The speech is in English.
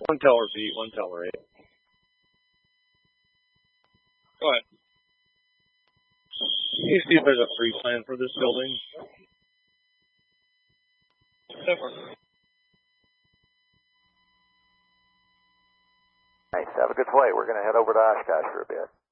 One teller feet, one teller eight. Go ahead. Can you see if there's a free plan for this building? Never. Nice. Have a good flight. We're going to head over to Oshkosh for a bit.